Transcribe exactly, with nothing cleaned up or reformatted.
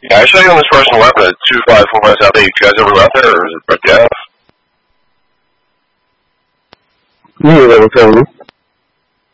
Yeah, I shot you on this personal weapon at two five four one South eight. You guys ever left there, or is it Brett Gaff? Yeah, that was